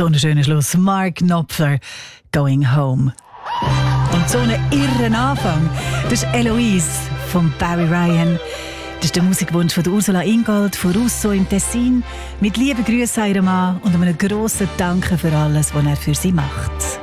So ein schöner Schluss. Mark Knopfler, Going Home. Und so einen irren Anfang. Das ist Eloise von Barry Ryan. Das ist der Musikwunsch von Ursula Ingold von Russo im Tessin. Mit lieben Grüßen an ihren Mann und einem grossen Danke für alles, was er für sie macht.